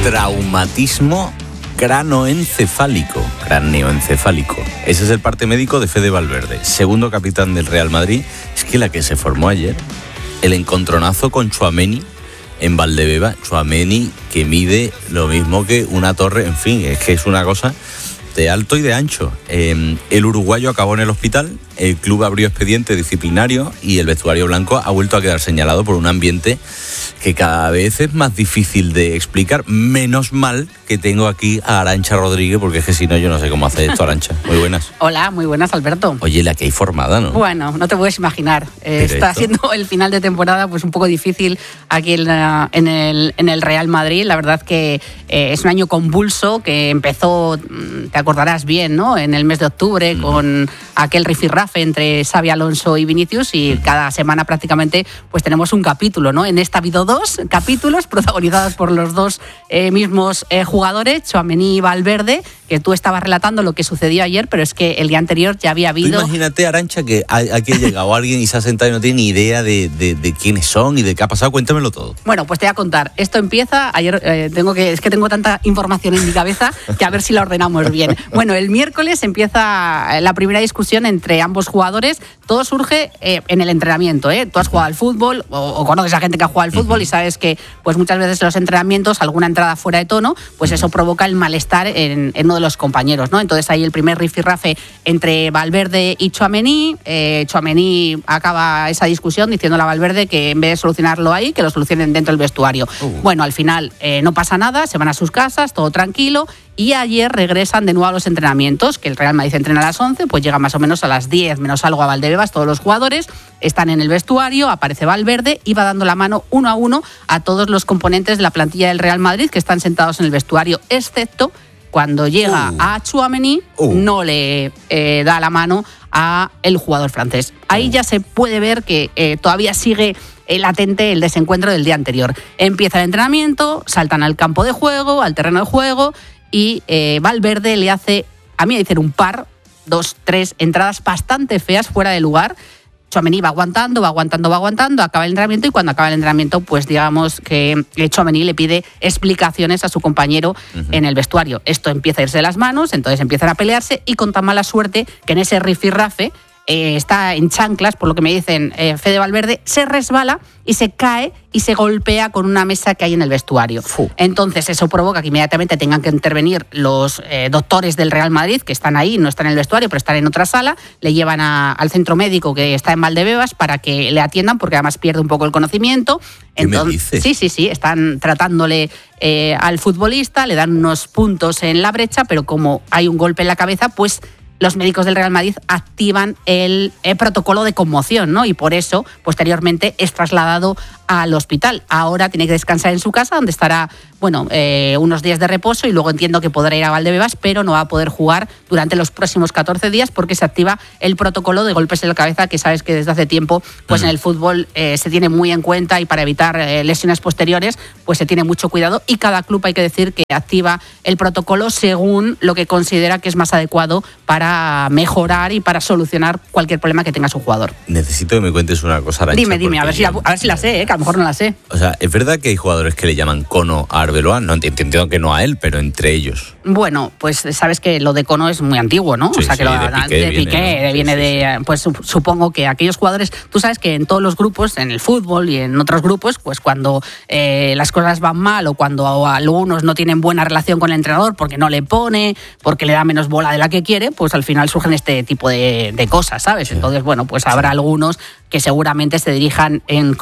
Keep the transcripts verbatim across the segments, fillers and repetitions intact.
Traumatismo cranoencefálico. Craneoencefálico. Ese es el parte médico de Fede Valverde, segundo capitán del Real Madrid. Es que la que se formó ayer, el encontronazo con Tchouaméni en Valdebebas. Tchouaméni que mide lo mismo que una torre. En fin, es que es una cosa de alto y de ancho. Eh, el uruguayo acabó en el hospital, el club abrió expediente disciplinario y el vestuario blanco ha vuelto a quedar señalado por un ambiente que cada vez es más difícil de explicar. Menos mal que tengo aquí a Arantxa Rodríguez, porque es que si no yo no sé cómo hace esto. Arantxa, muy buenas. Hola, muy buenas, Alberto. Oye, la que hay formada, ¿no? Bueno, no te puedes imaginar. Eh, está esto? siendo el final de temporada pues un poco difícil aquí en, la, en, el, en el Real Madrid. La verdad que eh, es un año convulso que empezó, te acordarás bien, ¿no? En el mes de octubre, mm. con aquel rifirrafe entre Xabi Alonso y Vinicius, y mm. cada semana prácticamente pues tenemos un capítulo, ¿no? En esta ha habido dos capítulos protagonizados por los dos eh, mismos eh, jugadores, Tchouaméni y Valverde, que tú estabas relatando lo que sucedió ayer, pero es que el día anterior ya había habido... Tú imagínate, Arantxa, que aquí ha llegado alguien y se ha sentado y no tiene ni idea de, de, de quiénes son y de qué ha pasado. Cuéntamelo todo. Bueno, pues te voy a contar. Esto empieza, ayer eh, tengo que, es que tengo tanta información en mi cabeza que a ver si la ordenamos bien. Bueno, el miércoles empieza la primera discusión entre ambos jugadores. Todo surge eh, en el entrenamiento, ¿eh? Tú has jugado al fútbol o, o conoces a gente que ha jugado al fútbol uh-huh. y sabes que pues muchas veces en los entrenamientos alguna entrada fuera de tono, pues uh-huh. eso provoca el malestar en, en uno de los compañeros, ¿no? Entonces hay el primer rifirrafe entre Valverde y Tchouaméni. Eh, Tchouaméni acaba esa discusión diciéndole a Valverde que en vez de solucionarlo ahí, que lo solucionen dentro del vestuario. Uh. Bueno, al final eh, no pasa nada, se van a sus casas, todo tranquilo. Y ayer regresan de nuevo a los entrenamientos, que el Real Madrid entrena a las once, pues llega más o menos a las diez menos algo a Valdebebas. Todos los jugadores están en el vestuario, aparece Valverde y va dando la mano uno a uno a todos los componentes de la plantilla del Real Madrid que están sentados en el vestuario, excepto cuando llega uh. a Tchouaméni, uh. no le eh, da la mano a el jugador francés. Ahí ya se puede ver que eh, todavía sigue latente el desencuentro del día anterior. Empieza el entrenamiento, saltan al campo de juego, al terreno de juego, y eh, Valverde le hace, a mí me dicen un par, dos, tres entradas bastante feas fuera de lugar. Tchouaméni va aguantando, va aguantando, va aguantando, acaba el entrenamiento y cuando acaba el entrenamiento, pues digamos que Tchouaméni le pide explicaciones a su compañero uh-huh. en el vestuario. Esto empieza a irse de las manos, entonces empiezan a pelearse y con tan mala suerte que en ese rifirrafe eh, está en chanclas, por lo que me dicen eh, Fede Valverde, se resbala y se cae y se golpea con una mesa que hay en el vestuario. Fu. Entonces eso provoca que inmediatamente tengan que intervenir los eh, doctores del Real Madrid, que están ahí, no están en el vestuario, pero están en otra sala, le llevan a, al centro médico que está en Valdebebas para que le atiendan, porque además pierde un poco el conocimiento. ¿Qué Entonces, me dices? Sí, sí, sí, están tratándole eh, al futbolista, le dan unos puntos en la brecha, pero como hay un golpe en la cabeza, pues los médicos del Real Madrid activan el, el protocolo de conmoción, ¿no? Y por eso, posteriormente, es trasladado al hospital. Ahora tiene que descansar en su casa, donde estará, bueno, eh, unos días de reposo, y luego entiendo que podrá ir a Valdebebas, pero no va a poder jugar durante los próximos catorce días porque se activa el protocolo de golpes en la cabeza, que sabes que desde hace tiempo, pues uh-huh. en el fútbol eh, se tiene muy en cuenta, y para evitar eh, lesiones posteriores, pues se tiene mucho cuidado, y cada club, hay que decir, que activa el protocolo según lo que considera que es más adecuado para mejorar y para solucionar cualquier problema que tenga su jugador. Necesito que me cuentes una cosa, Arantxa. Dime, dime, a ver, si la, a ver si la sé, ¿eh? Que a lo mejor no la sé. O sea, ¿es verdad que hay jugadores que le llaman Cono a Arbeloa? No entiendo que no a él, pero entre ellos. Bueno, pues sabes que lo de Cono es muy antiguo, ¿no? Sí, o sea, que sí, lo de Piqué, de Piqué viene, ¿no? viene sí, sí, de, pues supongo que aquellos jugadores, tú sabes que en todos los grupos, en el fútbol y en otros grupos, pues cuando eh, las cosas van mal o cuando algunos no tienen buena relación con el entrenador porque no le pone, porque le da menos bola de la que quiere, pues al final surgen este tipo de, de cosas, ¿sabes? Sí. Entonces, bueno, pues habrá sí. algunos que seguramente se dirijan en,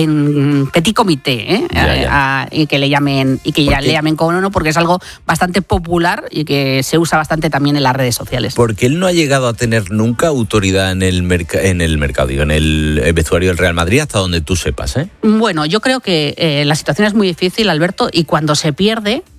en petit comité, ¿eh? ya, ya. A, a, y que le llamen y que ya le llamen como no, porque es algo bastante popular y que se usa bastante también en las redes sociales. Porque él no ha llegado a tener nunca autoridad en el merc- en el mercado, digo, en el vestuario del Real Madrid, hasta donde tú sepas, ¿eh? Bueno, yo creo que eh, la situación es muy difícil, Alberto, y cuando se pierde,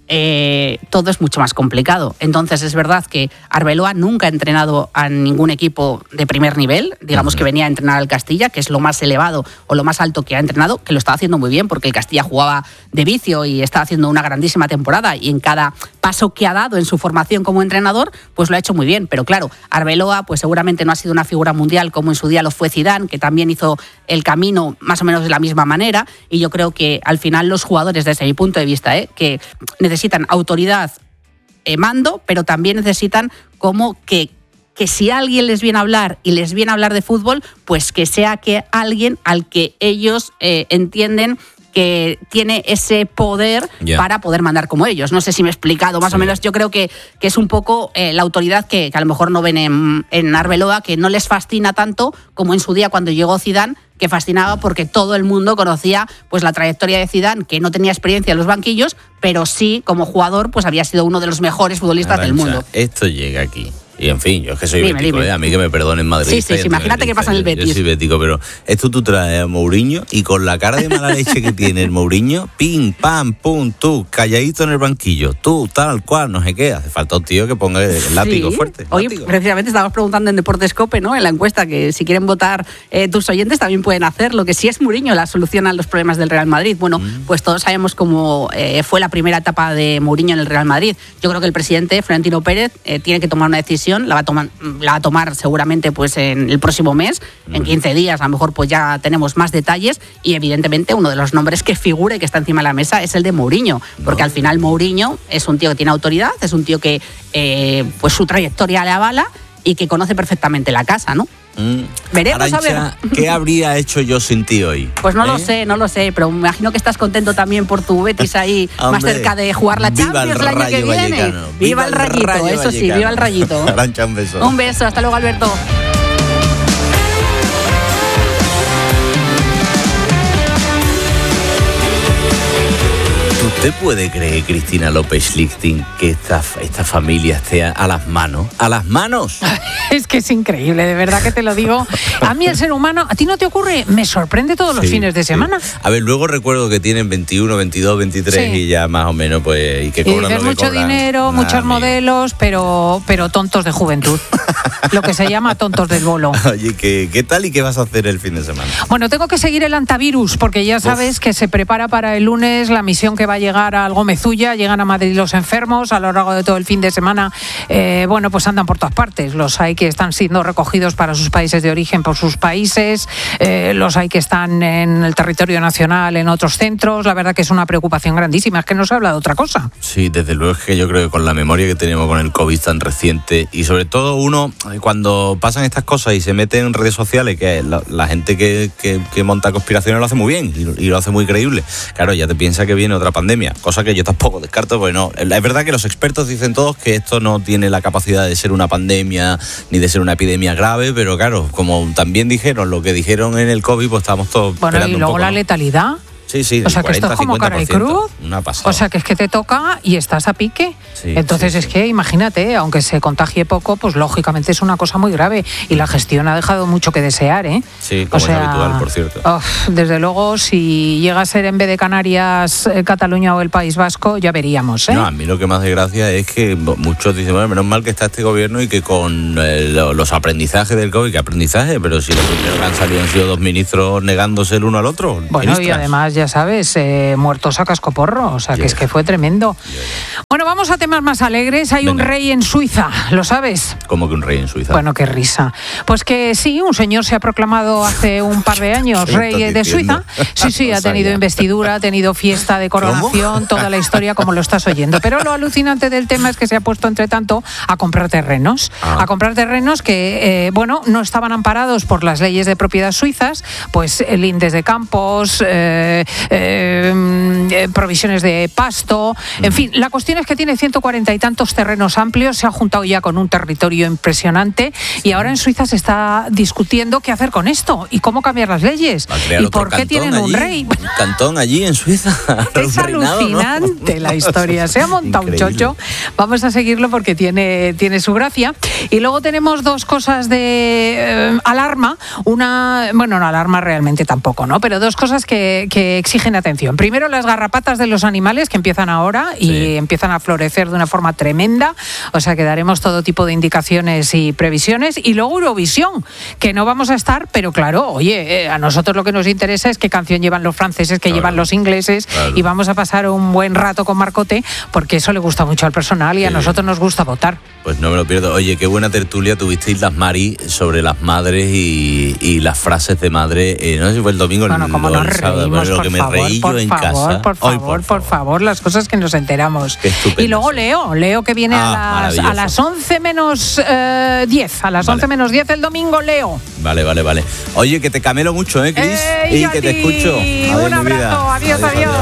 eh, todo es mucho más complicado. Entonces es verdad que Arbeloa nunca ha entrenado a ningún equipo de primer nivel, digamos que venía a entrenar al Castilla, que es lo más elevado o lo más alto que ha entrenado, que lo estaba haciendo muy bien porque el Castilla jugaba de vicio y estaba haciendo una grandísima temporada, y en cada paso que ha dado en su formación como entrenador, pues lo ha hecho muy bien. Pero claro, Arbeloa pues seguramente no ha sido una figura mundial como en su día lo fue Zidane, que también hizo el camino más o menos de la misma manera, y yo creo que al final los jugadores, desde mi punto de vista, ¿eh? que necesitan autoridad, eh, mando, pero también necesitan como que que si alguien les viene a hablar y les viene a hablar de fútbol, pues que sea que alguien al que ellos eh, entienden que tiene ese poder yeah. para poder mandar como ellos. No sé si me he explicado, más sí. o menos. Yo creo que, que es un poco eh, la autoridad que, que a lo mejor no ven en, en Arbeloa, que no les fascina tanto como en su día cuando llegó Zidane, que fascinaba porque todo el mundo conocía pues la trayectoria de Zidane, que no tenía experiencia en los banquillos, pero sí, como jugador, pues había sido uno de los mejores futbolistas Arantxa, del mundo. Esto llega aquí. Y en fin, yo es que soy dime, bético, dime. ¿eh? A mí que me perdonen Madrid. Sí, sí, sí, imagínate qué pasa en el Betis. Yo soy bético, pero esto tú traes a Mourinho y con la cara de mala leche que tiene el Mourinho, pim, pam, pum, tú, calladito en el banquillo, tú, tal cual, no sé qué. Hace falta un tío que ponga el látigo sí. fuerte. Hoy, látigo. precisamente, estábamos preguntando en Deportes Cope, ¿no? En la encuesta, que si quieren votar eh, tus oyentes también pueden hacerlo, que si es Mourinho la solución a los problemas del Real Madrid. Bueno, mm. pues todos sabemos cómo eh, fue la primera etapa de Mourinho en el Real Madrid. Yo creo que el presidente, Florentino Pérez, eh, tiene que tomar una decisión, la va a tomar la va a tomar seguramente pues en el próximo mes, mm. en quince días a lo mejor pues ya tenemos más detalles, y evidentemente uno de los nombres que figura y que está encima de la mesa es el de Mourinho, porque no. al final Mourinho es un tío que tiene autoridad, es un tío que eh, pues su trayectoria le avala y que conoce perfectamente la casa, ¿no? Mm. Veremos, Arantxa, a ver. ¿Qué habría hecho yo sin ti hoy? Pues no ¿Eh? lo sé, no lo sé, pero me imagino que estás contento también por tu Betis ahí más cerca de jugar la Champions el, el año que viene. Viva, viva el Rayito, Rayo eso Vallecano. Sí, viva el Rayito. Arantxa, un beso. Un beso, hasta luego, Alberto. ¿Usted puede creer, Cristina López Lichting, que esta, esta familia esté a, a las manos? ¡A las manos! Es que es increíble, de verdad que te lo digo. A mí el ser humano, ¿a ti no te ocurre? Me sorprende todos los sí, fines de semana. Sí. A ver, luego recuerdo que tienen veintiuno, veintidós, veintitrés sí. y ya más o menos, pues, y que cobran y lo que mucho cobran. dinero, Nada, muchos amigo. modelos, pero, pero tontos de juventud. Lo que se llama tontos del bolo. Oye, ¿qué, ¿qué tal y qué vas a hacer el fin de semana? Bueno, tengo que seguir el antivirus, porque ya sabes Uf. que se prepara para el lunes la misión que va a llegar a Algomezulla. Llegan a Madrid los enfermos a lo largo de todo el fin de semana. Eh, bueno, pues andan por todas partes. Los hay que están siendo recogidos para sus países de origen por sus países, eh, los hay que están en el territorio nacional, en otros centros. La verdad que es una preocupación grandísima, es que no se habla de otra cosa. Sí, desde luego es que yo creo que con la memoria que tenemos con el COVID tan reciente, y sobre todo uno, cuando pasan estas cosas y se mete en redes sociales, que la, la gente que, que, que monta conspiraciones lo hace muy bien y, y lo hace muy creíble. Claro, ya te piensa que viene otra pandemia, cosa que yo tampoco descarto, porque no, es verdad que los expertos dicen todos que esto no tiene la capacidad de ser una pandemia ni de ser una epidemia grave, pero claro, como también dijeron lo que dijeron en el COVID, pues estamos todos bueno, esperando y luego un poco, la ¿no? letalidad. Sí, sí, o sea, que esto es como cara y cruz. Una pasada. O sea, que es que te toca y estás a pique. Sí, Entonces sí, es sí. que, imagínate, aunque se contagie poco, pues lógicamente es una cosa muy grave. Y la gestión ha dejado mucho que desear, ¿eh? Sí, como o sea, es habitual, por cierto. Oh, desde luego, si llega a ser en vez de Canarias, eh, Cataluña o el País Vasco, ya veríamos, ¿eh? No, a mí lo que más desgracia es que muchos dicen, bueno, menos mal que está este gobierno y que con eh, los aprendizajes del COVID, ¿qué aprendizaje? Pero si los primeros que han salido han sido dos ministros negándose el uno al otro. Bueno, ministras. Y además, ya sabes, eh, muertos a cascoporro, o sea, yeah. que es que fue tremendo. Yeah, yeah. Bueno, vamos a temas más alegres. Hay Venga. un rey en Suiza, ¿lo sabes? ¿Cómo que un rey en Suiza? Bueno, qué risa. Pues que sí, un señor se ha proclamado hace un par de años rey de Suiza. Sí, sí, ha tenido investidura, ha tenido fiesta de coronación, ¿Cómo? toda la historia como lo estás oyendo. Pero lo alucinante del tema es que se ha puesto, entre tanto, a comprar terrenos. Ah. A comprar terrenos que, eh, bueno, no estaban amparados por las leyes de propiedad suizas, pues lindes de campos, eh, eh, Eh, provisiones de pasto, en fin, la cuestión es que tiene ciento cuarenta y tantos terrenos amplios, se ha juntado ya con un territorio impresionante y ahora en Suiza se está discutiendo qué hacer con esto y cómo cambiar las leyes y por qué tienen allí, un rey. Un cantón allí en Suiza. Es reinado, alucinante, ¿no? La historia, se ha montado Increíble. un chocho, vamos a seguirlo porque tiene, tiene su gracia. Y luego tenemos dos cosas de eh, alarma, una, bueno, no alarma realmente tampoco, ¿no? Pero dos cosas que, que exigen atención. Primero las garrapatas de los animales que empiezan ahora y sí. empiezan a florecer de una forma tremenda, o sea que daremos todo tipo de indicaciones y previsiones. Y luego Eurovisión, que no vamos a estar, pero claro, oye, eh, a nosotros lo que nos interesa es qué canción llevan los franceses, qué claro. llevan los ingleses, claro. y vamos a pasar un buen rato con Marcote, porque eso le gusta mucho al personal y sí. a nosotros nos gusta votar. Pues no me lo pierdo. Oye, qué buena tertulia tuvisteis las Mari sobre las madres y, y las frases de madre. Eh, no sé si fue el domingo bueno, el, como el, nos el sábado, reímos, lo por que me favor, reí por yo en favor, casa. por favor, Hoy, por, por favor, las cosas que nos enteramos. Y luego Leo, Leo que viene ah, a, las, a las once menos diez, a las vale. once menos diez el domingo, Leo. Vale, vale, vale. Oye, que te camelo mucho, ¿eh, Cris? Eh, y, y que te escucho. Adiós, un abrazo, adiós, adiós. adiós.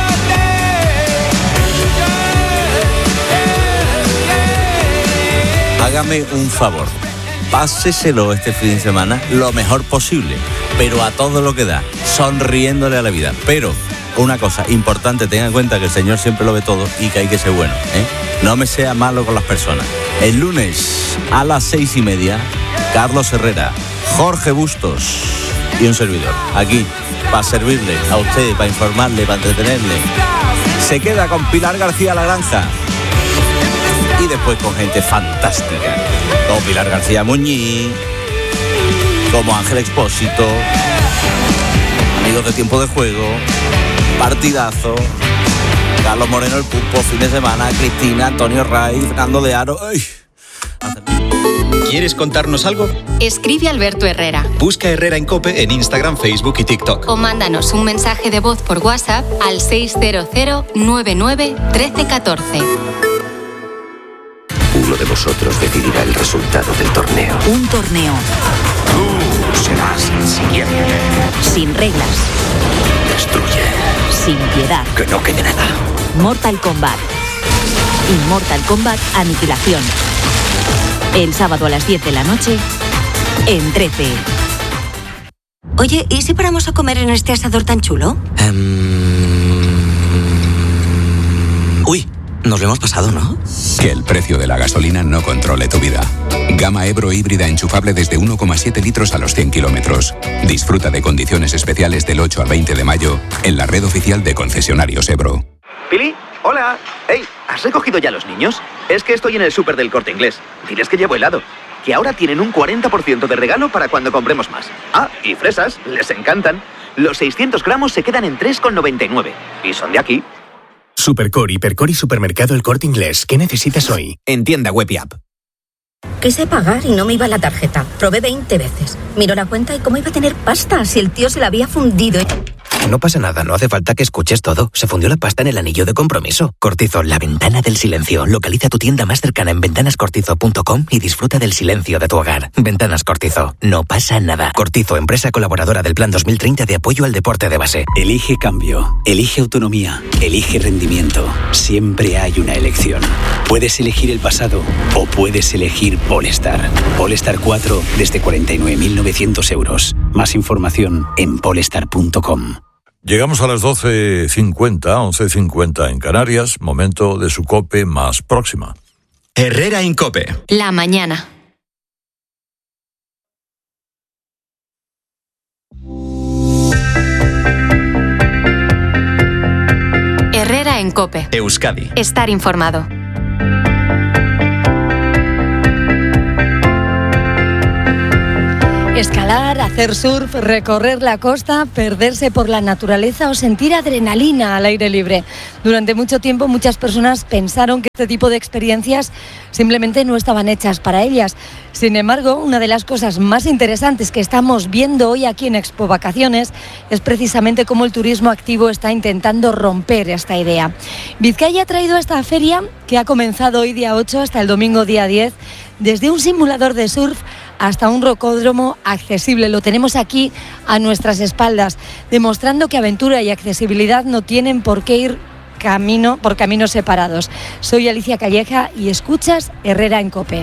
Hágame un favor, páseselo este fin de semana lo mejor posible, pero a todo lo que da, sonriéndole a la vida. Pero una cosa importante, tenga en cuenta que el Señor siempre lo ve todo y que hay que ser bueno, ¿eh? No me sea malo con las personas. El lunes a las seis y media, Carlos Herrera, Jorge Bustos y un servidor, aquí, para servirle a usted, para informarle, para entretenerle. Se queda con Pilar García La Granja. Y después con gente fantástica, como Pilar García Muñiz, como Ángel Expósito, amigos de Tiempo de Juego, partidazo, Carlos Moreno el Pulpo, fin de semana, Cristina, Antonio Ray, Fernando de Aro. ¡Ay! ¿Quieres contarnos algo? Escribe Alberto Herrera. Busca Herrera en COPE en Instagram, Facebook y TikTok. O mándanos un mensaje de voz por WhatsApp al seis cero cero nueve nueve uno tres uno cuatro. Uno de vosotros decidirá el resultado del torneo. Un torneo. Tú serás el siguiente. Sin reglas. Destruye. Sin piedad. Que no quede nada. Mortal Kombat. Immortal Kombat Aniquilación. El sábado a las diez de la noche en trece. Oye, ¿y si paramos a comer en este asador tan chulo? Um... Uy. Nos lo hemos pasado, ¿no? Que el precio de la gasolina no controle tu vida. Gama Ebro híbrida enchufable desde uno coma siete litros a los cien kilómetros. Disfruta de condiciones especiales del ocho al veinte de mayo en la red oficial de concesionarios Ebro. Pili, hola. Hey, ¿has recogido ya los niños? Es que estoy en el súper del Corte Inglés. Diles que llevo helado. Que ahora tienen un cuarenta por ciento de regalo para cuando compremos más. Ah, y fresas, les encantan. Los seiscientos gramos se quedan en tres con noventa y nueve. Y son de aquí. Supercore, Hipercore y Supermercado El Corte Inglés. ¿Qué necesitas hoy? En tienda web y app. Quise pagar y no me iba la tarjeta. Probé veinte veces. Miró la cuenta y cómo iba a tener pasta si el tío se la había fundido. No pasa nada, no hace falta que escuches todo. Se fundió la pasta en el anillo de compromiso. Cortizo, la ventana del silencio. Localiza tu tienda más cercana en ventanas cortizo punto com y disfruta del silencio de tu hogar. Ventanas Cortizo, no pasa nada. Cortizo, empresa colaboradora del Plan dos mil treinta de apoyo al deporte de base. Elige cambio, elige autonomía, elige rendimiento. Siempre hay una elección. Puedes elegir el pasado o puedes elegir Polestar. Polestar cuatro desde cuarenta y nueve mil novecientos euros. Más información en polestar punto com. Llegamos a las doce cincuenta, once cincuenta en Canarias, momento de su COPE más próxima. Herrera en COPE. La mañana. Herrera en COPE. Euskadi. Estar informado. Escalar, hacer surf, recorrer la costa, perderse por la naturaleza o sentir adrenalina al aire libre. Durante mucho tiempo muchas personas pensaron que este tipo de experiencias simplemente no estaban hechas para ellas. Sin embargo, una de las cosas más interesantes que estamos viendo hoy aquí en Expo Vacaciones es precisamente cómo el turismo activo está intentando romper esta idea. Vizcaya ha traído esta feria, que ha comenzado hoy día ocho hasta el domingo día diez, desde un simulador de surf hasta un rocódromo accesible. Lo tenemos aquí a nuestras espaldas, demostrando que aventura y accesibilidad no tienen por qué ir camino por caminos separados. Soy Alicia Calleja y escuchas Herrera en COPE.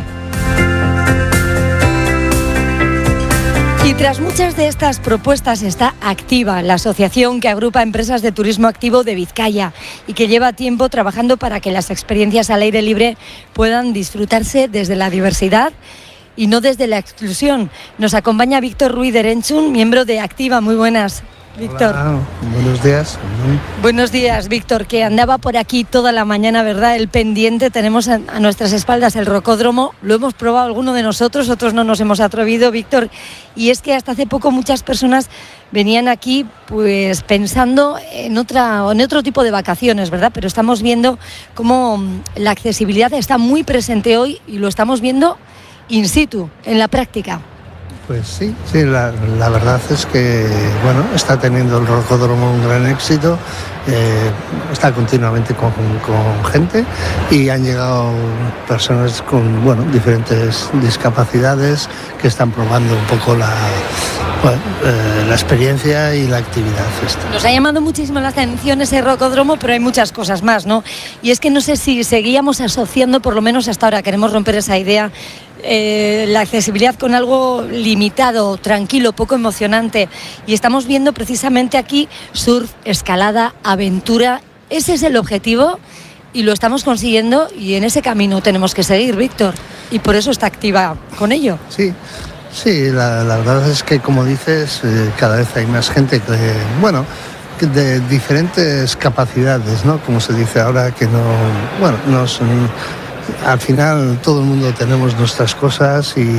Y tras muchas de estas propuestas está Activa, la asociación que agrupa empresas de turismo activo de Vizcaya y que lleva tiempo trabajando para que las experiencias al aire libre puedan disfrutarse desde la diversidad y no desde la exclusión. Nos acompaña Víctor Ruiz de Erenchun, miembro de Activa. Muy buenas. Víctor. Hola, buenos días. Buenos días, Víctor, que andaba por aquí toda la mañana, ¿verdad? El pendiente, tenemos a, a nuestras espaldas el rocódromo, lo hemos probado alguno de nosotros, otros no nos hemos atrevido, Víctor, y es que hasta hace poco muchas personas venían aquí pues pensando en otra en otro tipo de vacaciones, ¿verdad? Pero estamos viendo cómo la accesibilidad está muy presente hoy y lo estamos viendo in situ, en la práctica. Pues sí, sí, la, la verdad es que, bueno, está teniendo el rocódromo un gran éxito, eh, está continuamente con, con gente y han llegado personas con, bueno, diferentes discapacidades que están probando un poco la, bueno, eh, la experiencia y la actividad esta. Nos ha llamado muchísimo la atención ese rocódromo, pero hay muchas cosas más, ¿no? Y es que no sé si seguíamos asociando, por lo menos hasta ahora, queremos romper esa idea, Eh, la accesibilidad con algo limitado, tranquilo, poco emocionante. Y estamos viendo precisamente aquí surf, escalada, aventura. Ese es el objetivo y lo estamos consiguiendo y en ese camino tenemos que seguir, Víctor. Y por eso está activa con ello. Sí, sí, la, la verdad es que, como dices, eh, cada vez hay más gente que, bueno, de diferentes capacidades, ¿no? Como se dice ahora, que no, bueno, no son... Al final todo el mundo tenemos nuestras cosas y,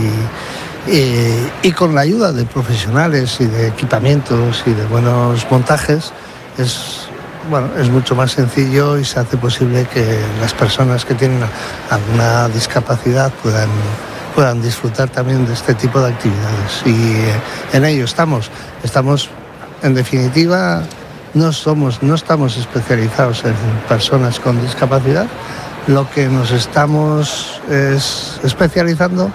y, y con la ayuda de profesionales y de equipamientos y de buenos montajes es, bueno, es mucho más sencillo y se hace posible que las personas que tienen alguna discapacidad puedan, puedan disfrutar también de este tipo de actividades. Y en ello estamos. Estamos, en definitiva, no, somos, no estamos especializados en personas con discapacidad. Lo que nos estamos es especializando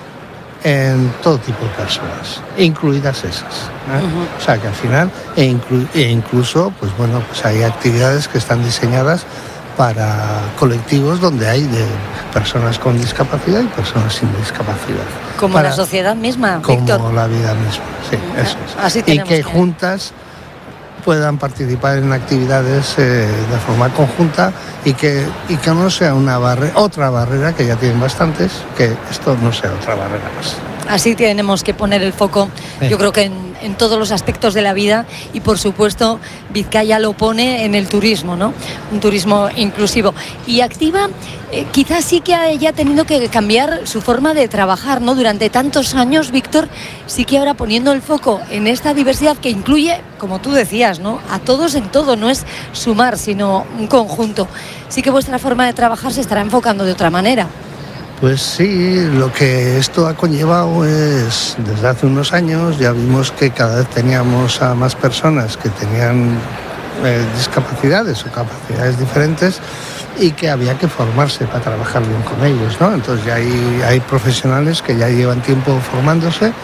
en todo tipo de personas, incluidas esas, ¿eh? Uh-huh. O sea que al final, e, inclu- e incluso, pues bueno, pues hay actividades que están diseñadas para colectivos donde hay de personas con discapacidad y personas sin discapacidad. Como para, la sociedad misma, como Víctor. Como la vida misma, sí, uh-huh. Eso es. Así y que, que juntas puedan participar en actividades eh, de forma conjunta y que, y que no sea una barre- otra barrera, que ya tienen bastantes, que esto no sea otra barrera más. Así tenemos que poner el foco, sí. Yo creo que en, en todos los aspectos de la vida y por supuesto Vizcaya lo pone en el turismo, ¿no? Un turismo inclusivo. Y Activa eh, quizás sí que haya tenido que cambiar su forma de trabajar, ¿no? Durante tantos años, Víctor, sí que ahora poniendo el foco en esta diversidad que incluye, como tú decías, ¿no? A todos en todo, no es sumar, sino un conjunto. Sí que vuestra forma de trabajar se estará enfocando de otra manera. Pues sí, lo que esto ha conllevado es, desde hace unos años ya vimos que cada vez teníamos a más personas que tenían eh, discapacidades o capacidades diferentes y que había que formarse para trabajar bien con ellos, ¿no? Entonces ya hay, hay profesionales que ya llevan tiempo formándose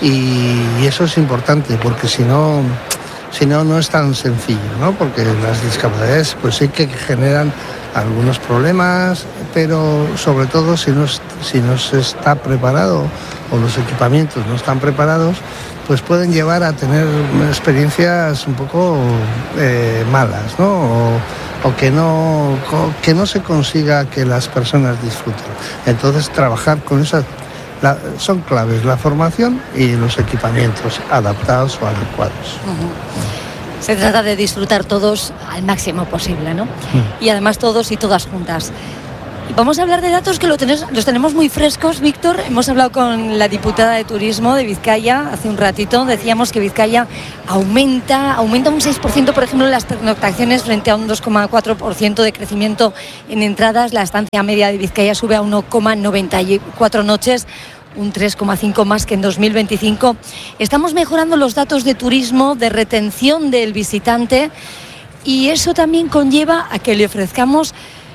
y, y eso es importante porque si no, si no, no es tan sencillo, ¿no? Porque las discapacidades pues sí que generan algunos problemas, pero sobre todo si no, si no se está preparado o los equipamientos no están preparados, pues pueden llevar a tener experiencias un poco eh, malas, ¿no? O, o que no, que no se consiga que las personas disfruten. Entonces trabajar con esas, la, son claves la formación y los equipamientos adaptados o adecuados. Uh-huh. Se trata de disfrutar todos al máximo posible, ¿no? Mm. Y además todos y todas juntas. Vamos a hablar de datos que lo tenés, los tenemos muy frescos, Víctor. Hemos hablado con la diputada de Turismo de Vizcaya hace un ratito. Decíamos que Vizcaya aumenta, aumenta un seis por ciento, por ejemplo, en las pernoctaciones frente a un dos coma cuatro por ciento de crecimiento en entradas. La estancia media de Vizcaya sube a uno coma noventa y cuatro noches. Un tres coma cinco más que en dos mil veinticinco. Estamos mejorando los datos de turismo, de retención del visitante y eso también conlleva a que le ofrezcamos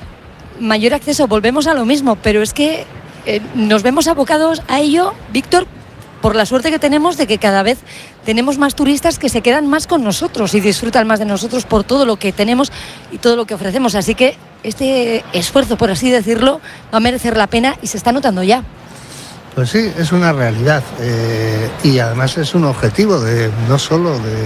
mayor acceso. Volvemos a lo mismo, pero es que eh, nos vemos abocados a ello, Víctor, por la suerte que tenemos de que cada vez tenemos más turistas que se quedan más con nosotros y disfrutan más de nosotros por todo lo que tenemos y todo lo que ofrecemos. Así que este esfuerzo, por así decirlo, va a merecer la pena y se está notando ya. Pues sí, es una realidad eh, y además es un objetivo de no solo de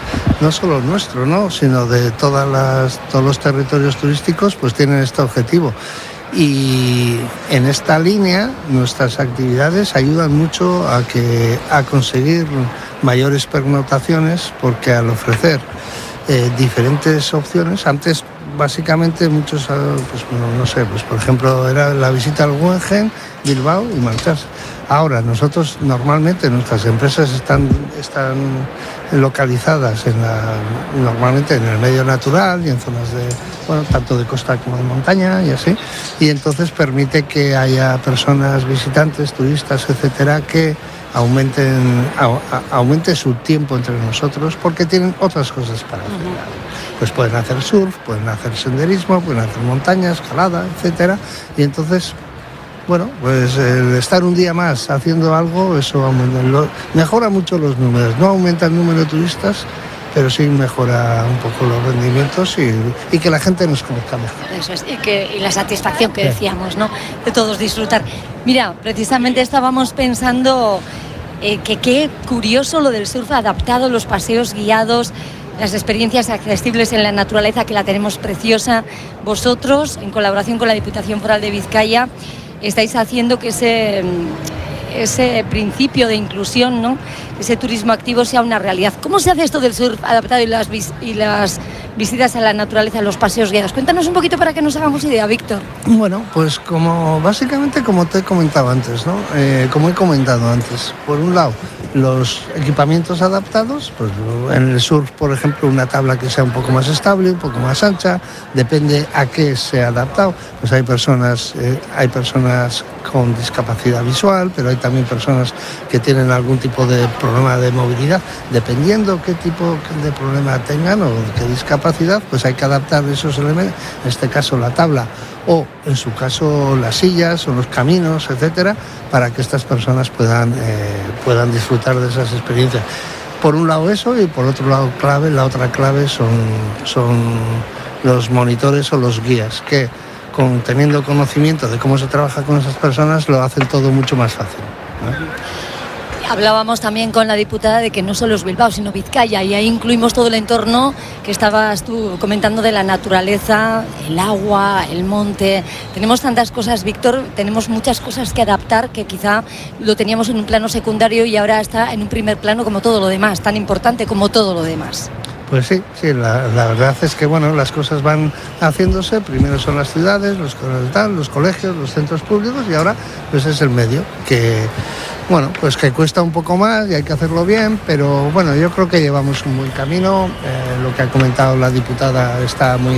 no solo nuestro, ¿no? Sino de todas las todos los territorios turísticos, pues tienen este objetivo Y en esta línea nuestras actividades ayudan mucho a, que, a conseguir mayores pernotaciones, porque al ofrecer eh, diferentes opciones, antes básicamente muchos, pues, no, no sé, pues por ejemplo era la visita al Guggenheim, Bilbao y marcharse. Ahora nosotros normalmente nuestras empresas están, están localizadas en la, normalmente en el medio natural y en zonas de, bueno, tanto de costa como de montaña y así, y entonces permite que haya personas, visitantes, turistas, etcétera, que aumenten, a, a, aumente su tiempo entre nosotros porque tienen otras cosas para hacer. Uh-huh. Pues pueden hacer surf, pueden hacer senderismo, pueden hacer montaña, escalada, etcétera, y entonces, bueno, pues el estar un día más haciendo algo, eso aumenta, lo, mejora mucho los números. No aumenta el número de turistas, pero sí mejora un poco los rendimientos y, y que la gente nos conozca mejor. Eso es, y, que, y la satisfacción que decíamos, ¿no? De todos disfrutar. Mira, precisamente estábamos pensando eh, que qué curioso lo del surf adaptado, los paseos guiados, las experiencias accesibles en la naturaleza, que la tenemos preciosa. Vosotros, en colaboración con la Diputación Foral de Vizcaya, estáis haciendo que ese, ese principio de inclusión, ¿no? Ese turismo activo sea una realidad. ¿Cómo se hace esto del surf adaptado y las, vis- y las visitas a la naturaleza, los paseos guiados? Cuéntanos un poquito para que nos hagamos idea, Víctor. Bueno, pues como básicamente como te he comentado antes, ¿no? Eh, como he comentado antes, por un lado, los equipamientos adaptados, pues en el surf, por ejemplo, una tabla que sea un poco más estable, un poco más ancha, depende a qué sea adaptado. Pues hay personas, eh, hay personas con discapacidad visual, pero hay también personas que tienen algún tipo de problema de movilidad. Dependiendo qué tipo de problema tengan o qué discapacidad, pues hay que adaptar esos elementos, en este caso la tabla, o en su caso las sillas o los caminos, etcétera, para que estas personas puedan, eh, puedan disfrutar de esas experiencias. Por un lado eso, y por otro lado clave, la otra clave son, son los monitores o los guías, que con, teniendo conocimiento de cómo se trabaja con esas personas, lo hacen todo mucho más fácil, ¿no? Hablábamos también con la diputada de que no solo es Bilbao, sino Vizcaya, y ahí incluimos todo el entorno que estabas tú comentando de la naturaleza, el agua, el monte. Tenemos tantas cosas, Víctor, tenemos muchas cosas que adaptar, que quizá lo teníamos en un plano secundario y ahora está en un primer plano como todo lo demás, tan importante como todo lo demás. Pues sí, sí, la, la verdad es que bueno, las cosas van haciéndose. Primero son las ciudades, los, los colegios, los centros públicos, y ahora pues es el medio, que bueno, pues que cuesta un poco más y hay que hacerlo bien, pero bueno, yo creo que llevamos un buen camino. Eh, lo que ha comentado la diputada está muy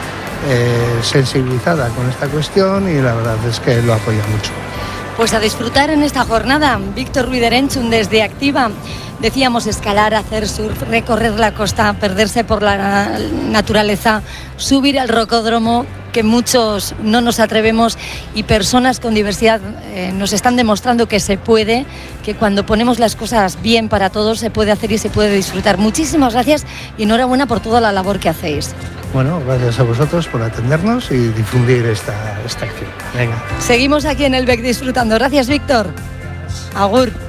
eh, sensibilizada con esta cuestión y la verdad es que lo apoya mucho. Pues a disfrutar en esta jornada. Víctor Ruiz Erenchun desde Activa. Decíamos escalar, hacer surf, recorrer la costa, perderse por la naturaleza, subir al rocódromo, que muchos no nos atrevemos, y personas con diversidad eh, nos están demostrando que se puede, que cuando ponemos las cosas bien para todos se puede hacer y se puede disfrutar. Muchísimas gracias y enhorabuena por toda la labor que hacéis. Bueno, gracias a vosotros por atendernos y difundir esta, esta acción. Venga. Seguimos aquí en el B E C disfrutando. Gracias, Víctor. Agur.